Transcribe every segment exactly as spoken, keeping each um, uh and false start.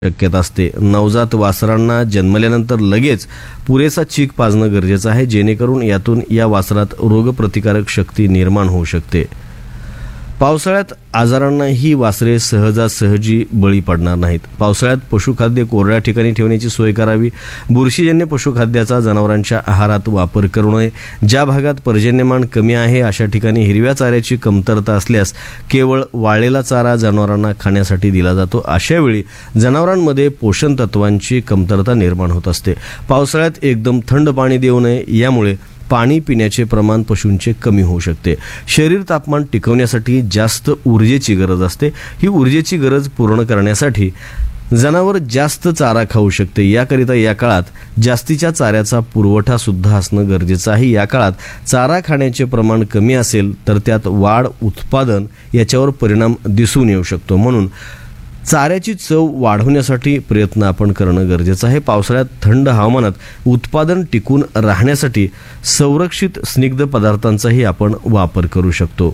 शक्यता असते. नवजात वासरांना जन्मल्यानंतर लगेच पुरेसा चीक पाजणं गरजेचं आहे, जेणेकरून यातून या वासरात रोगप्रतिकारक शक्ती निर्माण होऊ शकते. पावसाळ्यात आजारांना ही वासरे सहजासहजी बळी पडणार नाहीत. पावसाळ्यात पशुखाद्य कोरड्या ठिकाणी ठेवण्याची सोय करावी. बुरशीजन्य पशुखाद्याचा जनावरांच्या आहारात वापर करू नये. ज्या भागात पर्जन्यमान कमी आहे अशा ठिकाणी हिरव्या चाऱ्याची कमतरता असल्यास केवळ वाळलेला चारा जनावरांना खाण्यासाठी दिला जातो. अशावेळी जनावरांमध्ये पोषण तत्वांची कमतरता निर्माण होत असते. पावसाळ्यात एकदम थंड पाणी देऊ नये, यामुळे पाणी पिण्याचे प्रमाण पशूंचे कमी होऊ शकते. शरीर तापमान टिकवण्यासाठी जास्त ऊर्जेची गरज असते. ही ऊर्जेची गरज पूर्ण करण्यासाठी जनावर जास्त चारा खाऊ शकते. याकरिता या काळात जास्तीच्या चाऱ्याचा पुरवठा सुद्धा असणं गरजेचं आहे. या काळात चारा खाण्याचे प्रमाण कमी असेल तर त्यात वाढ, उत्पादन याच्यावर परिणाम दिसून येऊ शकतो. म्हणून चाऱ्याची चव वाढवण्यासाठी प्रयत्न आपण करणं गरजेचं आहे. पावसाळ्यात थंड हवामानात उत्पादन टिकून राहण्यासाठी संरक्षित स्निग्ध पदार्थांचाही आपण वापर करू शकतो.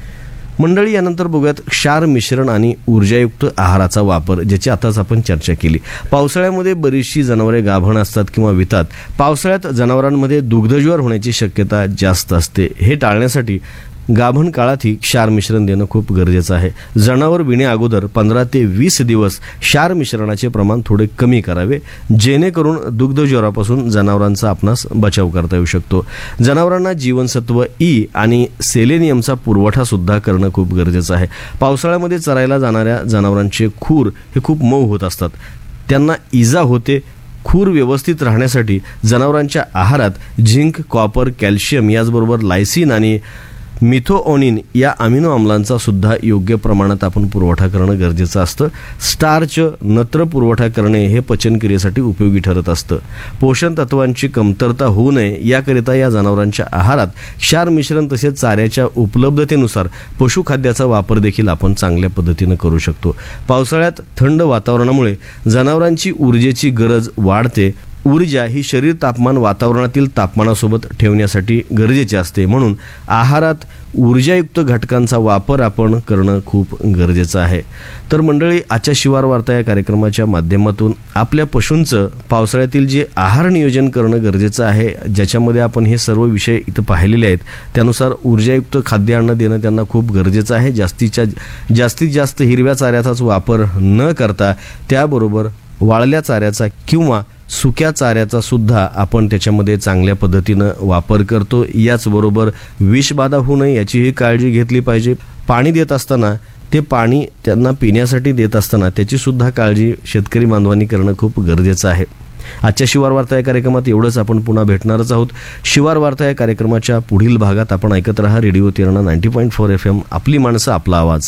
मंडळी, यानंतर बघूयात क्षार मिश्रण आणि ऊर्जायुक्त आहाराचा वापर, ज्याची आताच आपण चर्चा केली. पावसाळ्यामध्ये बरीचशी जनावरे गाभण असतात किंवा वितात. पावसाळ्यात जनावरांमध्ये दुग्धज्वर होण्याची शक्यता जास्त असते. हे टाळण्यासाठी गाभण काळातही क्षार मिश्रण देणं खूप गरजेचं आहे. जनावर विणे अगोदर पंधरा ते वीस दिवस क्षार मिश्रणाचे प्रमाण थोडे कमी करावे, जेणेकरून दुग्धज्वरापासून जनावरांचा आपणास बचाव करता येऊ शकतो. जनावरांना जीवनसत्व ई आणि सेलेनियमचा पुरवठा सुद्धा करणं खूप गरजेचं आहे. पावसाळ्यामध्ये चरायला जाणाऱ्या जनावरांचे खूर हे खूप मऊ होत असतात. त्यांना इजा होते. खूर व्यवस्थित राहण्यासाठी जनावरांच्या आहारात झिंक, कॉपर, कॅल्शियम याचबरोबर लायसिन आणि मिथोओनिन या अमिनो आम्लांचा सुद्धा योग्य प्रमाणात आपण पुरवठा करणं गरजेचं असतं. स्टार्च, नत्र पुरवठा करणे हे पचनक्रियेसाठी उपयोगी ठरत असतं. पोषण तत्वांची कमतरता होऊ नये याकरिता या जनावरांच्या आहारात क्षार मिश्रण तसेच चाऱ्याच्या उपलब्धतेनुसार पशुखाद्याचा वापर देखील आपण चांगल्या पद्धतीनं करू शकतो. पावसाळ्यात थंड वातावरणामुळे जनावरांची ऊर्जेची गरज वाढते. ऊर्जा ही शरीर तापमान वातावरणातील तापमानासोबत ठेवण्यासाठी गरजेची असते. म्हणून आहारात ऊर्जायुक्त घटकांचा वापर आपण करणं खूप गरजेचं आहे. तर मंडळी, आजच्या शिवार वार्ता या कार्यक्रमाच्या माध्यमातून आपल्या पशूंचं पावसाळ्यातील जे आहार नियोजन करणं गरजेचं आहे, ज्याच्यामध्ये आपण हे सर्व विषय इथं पाहिलेले आहेत, त्यानुसार ऊर्जायुक्त खाद्य अन्न देणं त्यांना खूप गरजेचं आहे. जास्तीच्या जास्तीत जास्त हिरव्या चाऱ्याचाच वापर न करता त्याबरोबर वाळल्या चाऱ्याचा किंवा सुक्या चाऱ्याचा सुद्धा आपण त्याच्यामध्ये चांगल्या पद्धतीनं वापर करतो. याचबरोबर विषबाधा होऊ नये याचीही काळजी घेतली पाहिजे. पाणी देत असताना ते पाणी त्यांना पिण्यासाठी देत असताना त्याची सुद्धा काळजी शेतकरी बांधवांनी करणं खूप गरजेचं आहे. आजच्या शिवार वार्ता या कार्यक्रमात एवढंच. आपण पुन्हा भेटणारच आहोत. शिवार वार्ता या कार्यक्रमाच्या पुढील भागात आपण ऐकत राहा radio तिरणा ninety point four F M, आपली माणसं, आपला आवाज.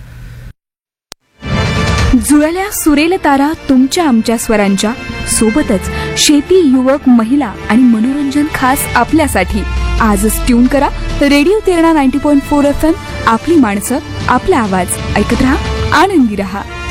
जुळल्या सुरेल तारा तुमच्या आमच्या स्वरांच्या सोबतच शेती, युवक, महिला आणि मनोरंजन खास आपल्यासाठी. आजच ट्यून करा radio तिरणा ninety point four F M, आपली माणसं, आपला आवाज. ऐकत रहा, आनंदी रहा.